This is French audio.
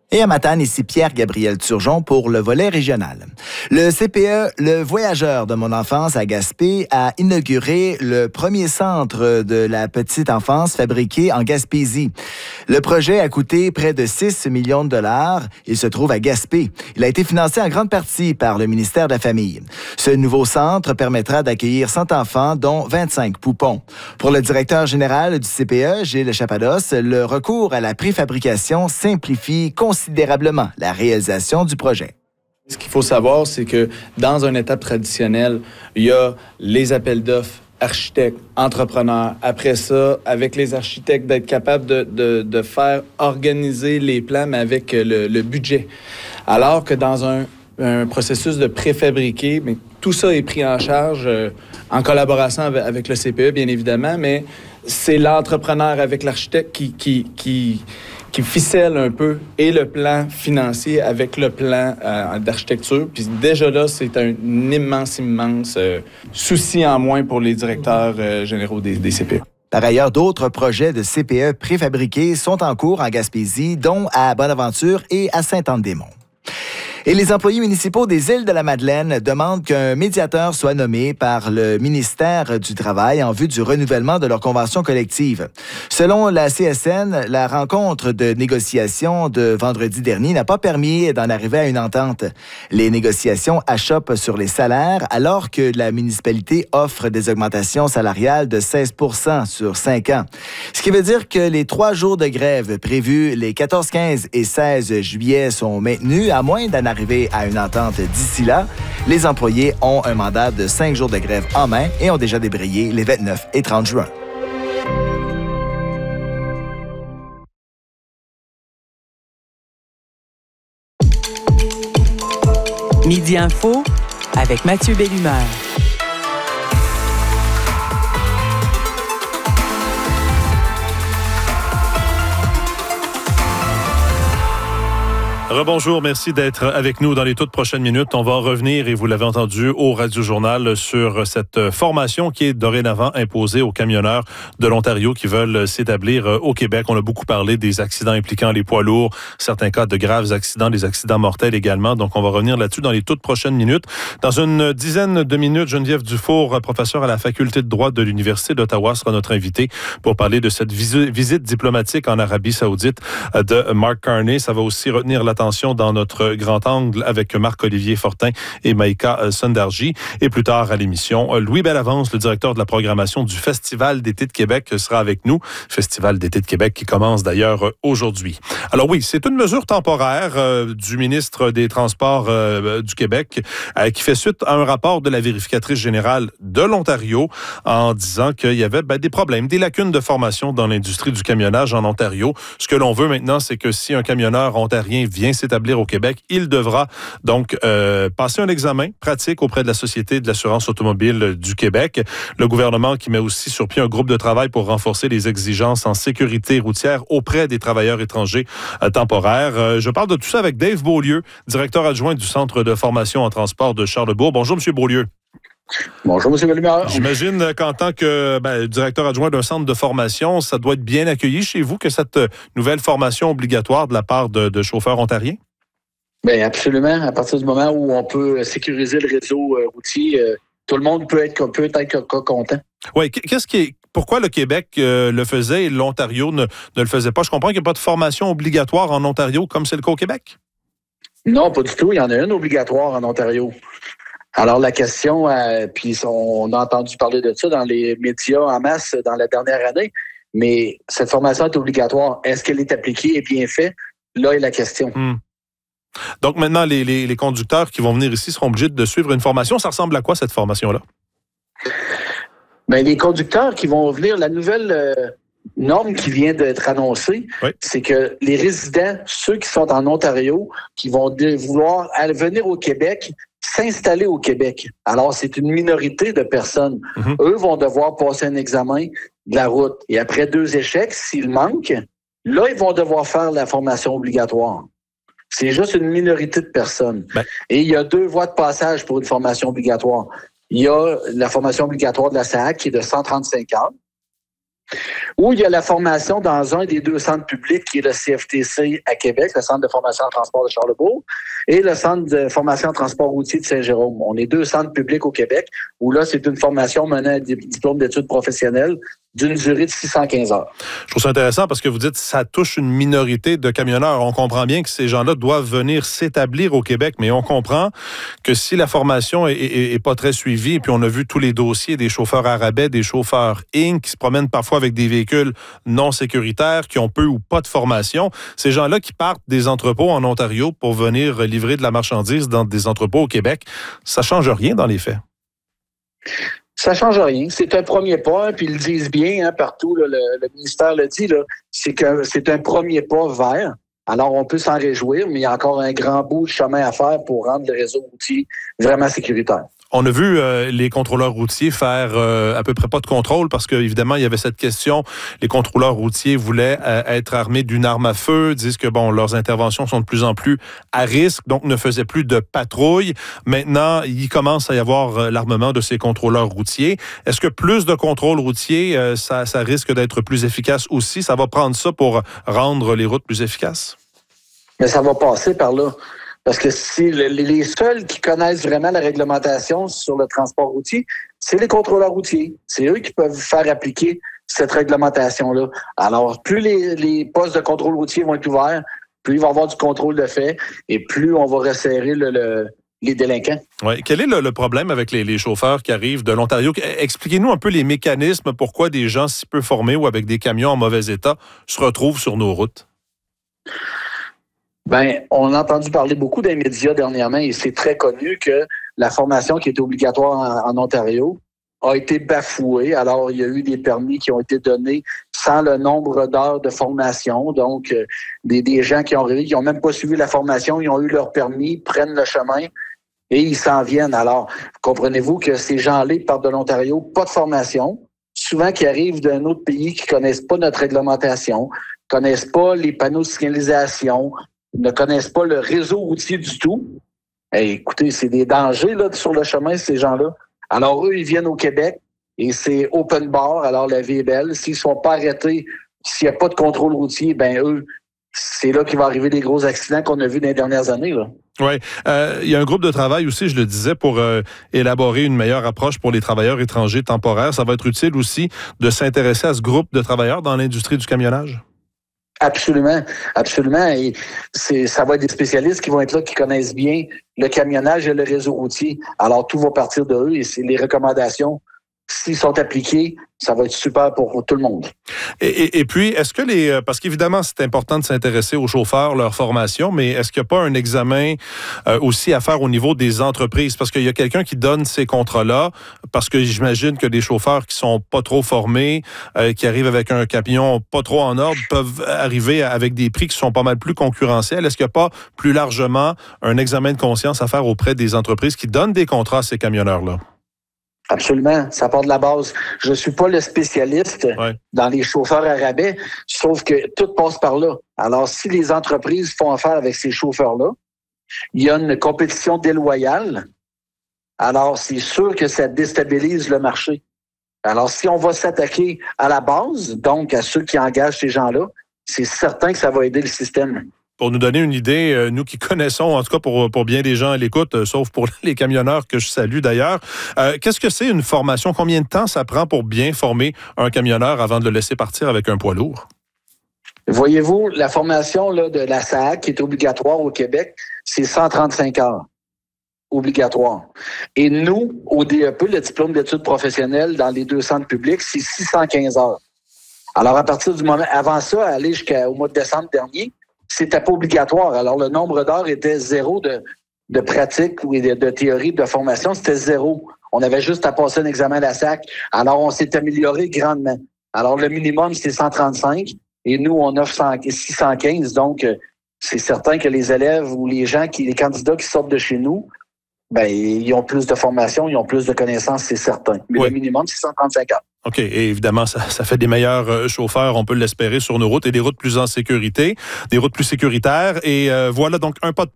Et à Matane, ici Pierre-Gabriel Turgeon pour le volet régional. Le CPE, le voyageur de mon enfance à Gaspé, a inauguré le premier centre de la petite enfance fabriqué en Gaspésie. Le projet a coûté près de 6 millions de dollars. Il se trouve à Gaspé. Il a été financé en grande partie par le ministère de la Famille. Ce nouveau centre permettra d'accueillir 100 enfants, dont 25 poupons. Pour le directeur général du CPE, Gilles Chapados, le recours à la préfabrication simplifie considérablement la réalisation du projet. Ce qu'il faut savoir, c'est que dans une étape traditionnelle, il y a les appels d'offres, architectes, entrepreneurs. Après ça, avec les architectes, d'être capable de faire organiser les plans, mais avec le budget. Alors que dans un processus de préfabriqué, mais tout ça est pris en charge en collaboration avec le CPE, bien évidemment, mais c'est l'entrepreneur avec l'architecte qui ficelle un peu et le plan financier avec le plan d'architecture. Puis déjà là, c'est un immense souci en moins pour les directeurs généraux des CPE. Par ailleurs, d'autres projets de CPE préfabriqués sont en cours en Gaspésie, dont à Bonaventure et à Sainte-Anne-des-Monts. Et les employés municipaux des Îles-de-la-Madeleine demandent qu'un médiateur soit nommé par le ministère du Travail en vue du renouvellement de leur convention collective. Selon la CSN, la rencontre de négociation de vendredi dernier n'a pas permis d'en arriver à une entente. Les négociations achoppent sur les salaires alors que la municipalité offre des augmentations salariales de 16 % sur 5 ans. Ce qui veut dire que les 3 jours de grève prévus les 14, 15 et 16 juillet sont maintenus, à moins d'en arriver à une entente d'ici là. Les employés ont un mandat de 5 jours de grève en main et ont déjà débrayé les 29 et 30 juin. Midi Info avec Mathieu Bellumeur. Rebonjour, merci d'être avec nous dans les toutes prochaines minutes. On va revenir, et vous l'avez entendu au Radio-Journal, sur cette formation qui est dorénavant imposée aux camionneurs de l'Ontario qui veulent s'établir au Québec. On a beaucoup parlé des accidents impliquant les poids lourds, certains cas de graves accidents, des accidents mortels également. Donc, on va revenir là-dessus dans les toutes prochaines minutes. Dans une dizaine de minutes, Geneviève Dufour, professeure à la Faculté de droit de l'Université d'Ottawa, sera notre invitée pour parler de cette visite diplomatique en Arabie Saoudite de Mark Carney. Ça va aussi retenir l'attention dans notre grand angle avec Marc-Olivier Fortin et Maïka Sundarji. Et plus tard à l'émission, Louis Bellavance, le directeur de la programmation du Festival d'été de Québec, sera avec nous. Festival d'été de Québec qui commence d'ailleurs aujourd'hui. Alors oui, c'est une mesure temporaire du ministre des Transports du Québec qui fait suite à un rapport de la vérificatrice générale de l'Ontario en disant qu'il y avait des problèmes, des lacunes de formation dans l'industrie du camionnage en Ontario. Ce que l'on veut maintenant, c'est que si un camionneur ontarien vient s'établir au Québec, il devra donc passer un examen pratique auprès de la Société de l'assurance automobile du Québec. Le gouvernement qui met aussi sur pied un groupe de travail pour renforcer les exigences en sécurité routière auprès des travailleurs étrangers temporaires. Je parle de tout ça avec Dave Beaulieu, directeur adjoint du Centre de formation en transport de Charlesbourg. Bonjour, M. Beaulieu. Bonjour, M. Bellumeur. J'imagine qu'en tant que directeur adjoint d'un centre de formation, ça doit être bien accueilli chez vous que cette nouvelle formation obligatoire de la part de chauffeurs ontariens? Bien, absolument. À partir du moment où on peut sécuriser le réseau routier, tout le monde peut être content. Oui, pourquoi le Québec le faisait et l'Ontario ne le faisait pas? Je comprends qu'il n'y a pas de formation obligatoire en Ontario comme c'est le cas au Québec? Non, pas du tout. Il y en a une obligatoire en Ontario. Alors, la question, puis on a entendu parler de ça dans les médias en masse dans la dernière année, mais cette formation est obligatoire. Est-ce qu'elle est appliquée et bien faite? Là est la question. Donc, maintenant, les conducteurs qui vont venir ici seront obligés de suivre une formation. Ça ressemble à quoi, cette formation-là? Bien, les conducteurs qui vont venir, la nouvelle norme qui vient d'être annoncée, oui, c'est que les résidents, ceux qui sont en Ontario, qui vont vouloir venir au Québec, s'installer au Québec. Alors, c'est une minorité de personnes. Eux vont devoir passer un examen de la route. Et après 2 échecs, s'ils manquent, là, ils vont devoir faire la formation obligatoire. C'est juste une minorité de personnes. Et il y a 2 voies de passage pour une formation obligatoire. Il y a la formation obligatoire de la SAAC qui est de 135 heures. Ou il y a la formation dans un des 2 centres publics qui est le CFTC à Québec, le Centre de formation en transport de Charlebourg, et le Centre de formation en transport routier de Saint-Jérôme. On est 2 centres publics au Québec où là, c'est une formation menée à un diplôme d'études professionnelles d'une durée de 615 heures. Je trouve ça intéressant parce que vous dites que ça touche une minorité de camionneurs. On comprend bien que ces gens-là doivent venir s'établir au Québec, mais on comprend que si la formation est pas très suivie, et puis on a vu tous les dossiers des chauffeurs à rabais, des chauffeurs Inc. qui se promènent parfois avec des véhicules non sécuritaires, qui ont peu ou pas de formation, ces gens-là qui partent des entrepôts en Ontario pour venir livrer de la marchandise dans des entrepôts au Québec, ça change rien dans les faits. Ça change rien. C'est un premier pas, puis ils le disent bien partout. Là, le ministère le dit, là, c'est un premier pas vers. Alors, on peut s'en réjouir, mais il y a encore un grand bout de chemin à faire pour rendre le réseau routier vraiment sécuritaire. On a vu les contrôleurs routiers faire à peu près pas de contrôle parce qu'évidemment, il y avait cette question. Les contrôleurs routiers voulaient être armés d'une arme à feu, disent que leurs interventions sont de plus en plus à risque, donc ne faisaient plus de patrouille. Maintenant, il commence à y avoir l'armement de ces contrôleurs routiers. Est-ce que plus de contrôles routiers, ça risque d'être plus efficace aussi? Ça va prendre ça pour rendre les routes plus efficaces? Mais ça va passer par là. Parce que si les seuls qui connaissent vraiment la réglementation sur le transport routier, c'est les contrôleurs routiers. C'est eux qui peuvent faire appliquer cette réglementation-là. Alors, plus les postes de contrôle routier vont être ouverts, plus il va y avoir du contrôle de fait et plus on va resserrer les délinquants. Ouais. Quel est le problème avec les chauffeurs qui arrivent de l'Ontario? Expliquez-nous un peu les mécanismes, pourquoi des gens si peu formés ou avec des camions en mauvais état se retrouvent sur nos routes. On a entendu parler beaucoup des médias dernièrement et c'est très connu que la formation qui était obligatoire en Ontario a été bafouée. Alors, il y a eu des permis qui ont été donnés sans le nombre d'heures de formation. Donc, des gens qui ont même pas suivi la formation, ils ont eu leur permis, prennent le chemin et ils s'en viennent. Alors, comprenez-vous que ces gens-là partent de l'Ontario, pas de formation, souvent qui arrivent d'un autre pays qui connaissent pas notre réglementation, connaissent pas les panneaux de signalisation, ne connaissent pas le réseau routier du tout. Écoutez, c'est des dangers là, sur le chemin, ces gens-là. Alors, eux, ils viennent au Québec et c'est open bar. Alors, la vie est belle. S'ils ne sont pas arrêtés, s'il n'y a pas de contrôle routier, eux, c'est là qu'il va arriver des gros accidents qu'on a vus dans les dernières années. Oui. Il y a un groupe de travail aussi, je le disais, pour élaborer une meilleure approche pour les travailleurs étrangers temporaires. Ça va être utile aussi de s'intéresser à ce groupe de travailleurs dans l'industrie du camionnage? Absolument, absolument. Et ça va être des spécialistes qui vont être là, qui connaissent bien le camionnage et le réseau routier. Alors, tout va partir de eux et c'est les recommandations. S'ils sont appliqués, ça va être super pour tout le monde. Et puis, est-ce que parce qu'évidemment, c'est important de s'intéresser aux chauffeurs, leur formation, mais est-ce qu'il n'y a pas un examen aussi à faire au niveau des entreprises? Parce qu'il y a quelqu'un qui donne ces contrats-là, parce que j'imagine que des chauffeurs qui sont pas trop formés, qui arrivent avec un camion pas trop en ordre, peuvent arriver avec des prix qui sont pas mal plus concurrentiels. Est-ce qu'il n'y a pas plus largement un examen de conscience à faire auprès des entreprises qui donnent des contrats à ces camionneurs-là? Absolument, ça part de la base. Je suis pas le spécialiste dans les chauffeurs à rabais, sauf que tout passe par là. Alors, si les entreprises font affaire avec ces chauffeurs-là, il y a une compétition déloyale. Alors, c'est sûr que ça déstabilise le marché. Alors, si on va s'attaquer à la base, donc à ceux qui engagent ces gens-là, c'est certain que ça va aider le système. Pour nous donner une idée, nous qui connaissons, en tout cas pour bien des gens à l'écoute, sauf pour les camionneurs que je salue d'ailleurs, qu'est-ce que c'est une formation? Combien de temps ça prend pour bien former un camionneur avant de le laisser partir avec un poids lourd? Voyez-vous, la formation là, de la SAAC qui est obligatoire au Québec, c'est 135 heures obligatoire. Et nous, au DEP, le diplôme d'études professionnelles dans les 2 centres publics, c'est 615 heures. Alors, à partir du moment, avant ça, aller jusqu'au mois de décembre dernier, c'était pas obligatoire. Alors, le nombre d'heures était 0 de pratique ou de théorie de formation, c'était 0. On avait juste à passer un examen à la SAC. Alors, on s'est amélioré grandement. Alors, le minimum, c'est 135 et nous, on offre 615. Donc, c'est certain que les élèves ou les candidats qui sortent de chez nous, ils ont plus de formation, ils ont plus de connaissances, c'est certain. Mais le minimum, c'est 135 heures. OK. Et évidemment, ça fait des meilleurs chauffeurs, on peut l'espérer, sur nos routes et des routes plus en sécurité, des routes plus sécuritaires. Et voilà donc un pas de